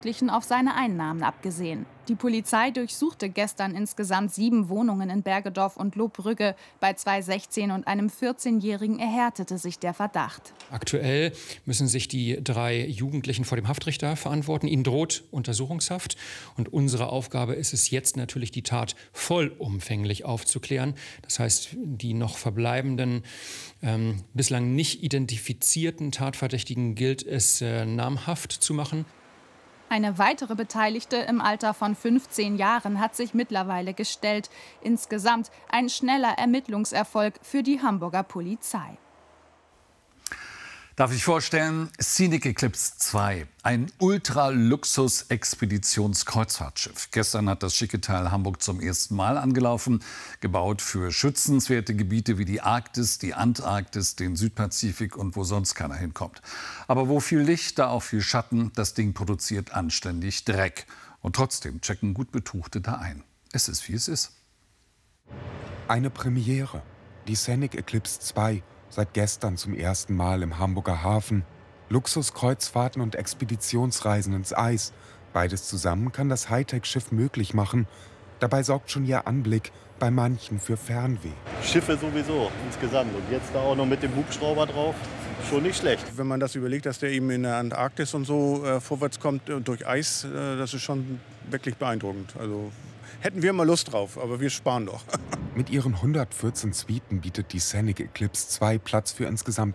auf seine Einnahmen abgesehen. Die Polizei durchsuchte gestern insgesamt 7 Wohnungen in Bergedorf und Lohbrügge. Bei 2 16- und einem 14-Jährigen erhärtete sich der Verdacht. Aktuell müssen sich die 3 Jugendlichen vor dem Haftrichter verantworten. Ihnen droht Untersuchungshaft. Und unsere Aufgabe ist es jetzt natürlich, die Tat vollumfänglich aufzuklären. Das heißt, die noch verbleibenden, bislang nicht identifizierten Tatverdächtigen gilt es, namhaft zu machen. Eine weitere Beteiligte im Alter von 15 Jahren hat sich mittlerweile gestellt. Insgesamt ein schneller Ermittlungserfolg für die Hamburger Polizei. Darf ich vorstellen, Scenic Eclipse 2, ein Ultraluxus-Expeditionskreuzfahrtschiff. Gestern hat das schicke Teil Hamburg zum ersten Mal angelaufen, gebaut für schützenswerte Gebiete wie die Arktis, die Antarktis, den Südpazifik und wo sonst keiner hinkommt. Aber wo viel Licht, da auch viel Schatten, das Ding produziert anständig Dreck. Und trotzdem checken gut Betuchte da ein. Es ist, wie es ist. Eine Premiere, die Scenic Eclipse 2. Seit gestern zum ersten Mal im Hamburger Hafen. Luxuskreuzfahrten und Expeditionsreisen ins Eis. Beides zusammen kann das Hightech-Schiff möglich machen. Dabei sorgt schon ihr Anblick bei manchen für Fernweh. Schiffe sowieso insgesamt. Und jetzt da auch noch mit dem Hubschrauber drauf. Schon nicht schlecht. Wenn man das überlegt, dass der eben in der Antarktis und so vorwärts kommt durch Eis, das ist schon wirklich beeindruckend. Also hätten wir mal Lust drauf, aber wir sparen doch. Mit ihren 114 Suiten bietet die Scenic Eclipse 2 Platz für insgesamt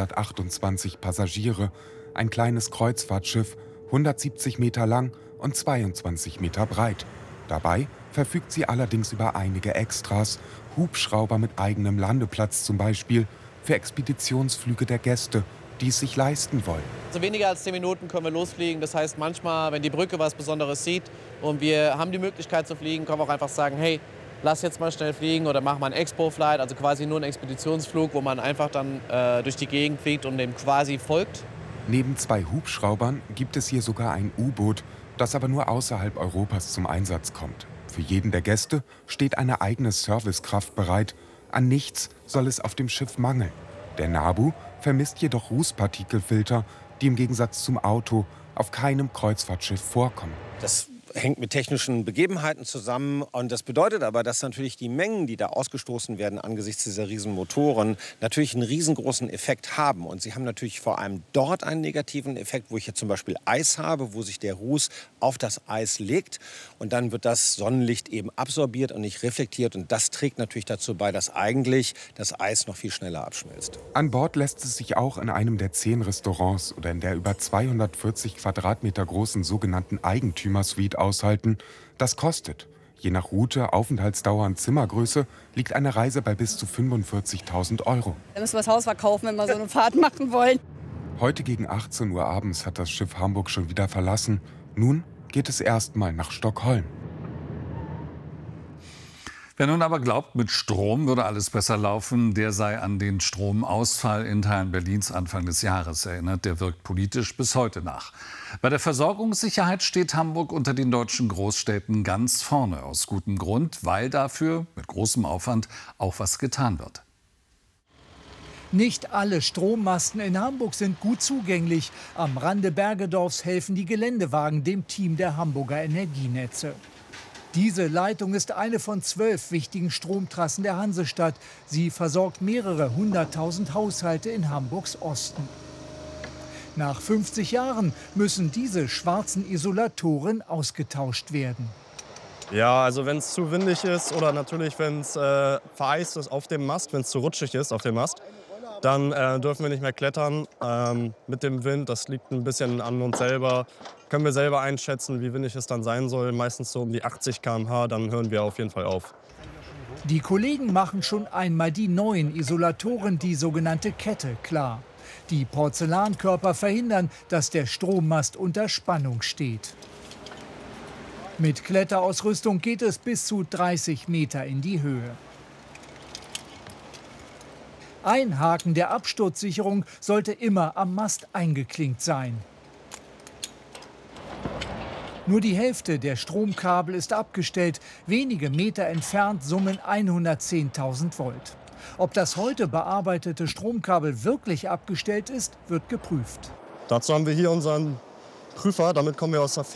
228 Passagiere. Ein kleines Kreuzfahrtschiff, 170 Meter lang und 22 Meter breit. Dabei verfügt sie allerdings über einige Extras. Hubschrauber mit eigenem Landeplatz zum Beispiel für Expeditionsflüge der Gäste, die es sich leisten wollen. Also weniger als 10 Minuten können wir losfliegen. Das heißt, manchmal, wenn die Brücke was Besonderes sieht und wir haben die Möglichkeit zu fliegen, können wir auch einfach sagen, hey, lass jetzt mal schnell fliegen oder mach mal einen Expo-Flight, also quasi nur einen Expeditionsflug, wo man einfach dann durch die Gegend fliegt und dem quasi folgt. Neben 2 Hubschraubern gibt es hier sogar ein U-Boot, das aber nur außerhalb Europas zum Einsatz kommt. Für jeden der Gäste steht eine eigene Servicekraft bereit. An nichts soll es auf dem Schiff mangeln. Der Nabu vermisst jedoch Rußpartikelfilter, die im Gegensatz zum Auto auf keinem Kreuzfahrtschiff vorkommen. Das hängt mit technischen Begebenheiten zusammen. Und das bedeutet aber, dass natürlich die Mengen, die da ausgestoßen werden angesichts dieser riesen Motoren, natürlich einen riesengroßen Effekt haben. Und sie haben natürlich vor allem dort einen negativen Effekt, wo ich jetzt zum Beispiel Eis habe, wo sich der Ruß auf das Eis legt. Und dann wird das Sonnenlicht eben absorbiert und nicht reflektiert. Und das trägt natürlich dazu bei, dass eigentlich das Eis noch viel schneller abschmilzt. An Bord lässt es sich auch in einem der 10 Restaurants oder in der über 240 Quadratmeter großen sogenannten Eigentümersuite aushalten. Das kostet. Je nach Route, Aufenthaltsdauer und Zimmergröße liegt eine Reise bei bis zu 45.000 €. Da müssen wir das Haus verkaufen, wenn wir so eine Fahrt machen wollen. Heute gegen 18 Uhr abends hat das Schiff Hamburg schon wieder verlassen. Nun geht es erstmal nach Stockholm. Wer nun aber glaubt, mit Strom würde alles besser laufen, der sei an den Stromausfall in Teilen Berlins Anfang des Jahres erinnert. Der wirkt politisch bis heute nach. Bei der Versorgungssicherheit steht Hamburg unter den deutschen Großstädten ganz vorne. Aus gutem Grund, weil dafür mit großem Aufwand auch was getan wird. Nicht alle Strommasten in Hamburg sind gut zugänglich. Am Rande Bergedorfs helfen die Geländewagen dem Team der Hamburger Energienetze. Diese Leitung ist eine von 12 wichtigen Stromtrassen der Hansestadt. Sie versorgt mehrere 100.000 Haushalte in Hamburgs Osten. Nach 50 Jahren müssen diese schwarzen Isolatoren ausgetauscht werden. Ja, also wenn es zu windig ist oder natürlich, wenn es vereist ist auf dem Mast, wenn es zu rutschig ist auf dem Mast, dann dürfen wir nicht mehr klettern mit dem Wind. Das liegt ein bisschen an uns selber. Können wir selber einschätzen, wie windig es dann sein soll. Meistens so um die 80 km/h, dann hören wir auf jeden Fall auf. Die Kollegen machen schon einmal die neuen Isolatoren, die sogenannte Kette, klar. Die Porzellankörper verhindern, dass der Strommast unter Spannung steht. Mit Kletterausrüstung geht es bis zu 30 Meter in die Höhe. Ein Haken der Absturzsicherung sollte immer am Mast eingeklinkt sein. Nur die Hälfte der Stromkabel ist abgestellt. Wenige Meter entfernt summen 110.000 Volt. Ob das heute bearbeitete Stromkabel wirklich abgestellt ist, wird geprüft. Dazu haben wir hier unseren Prüfer. Damit kommen wir aus der